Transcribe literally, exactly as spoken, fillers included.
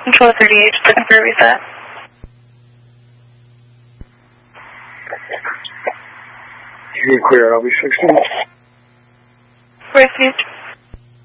Control thirty-eight, just looking for a reset. You can clear L B sixteen. Received.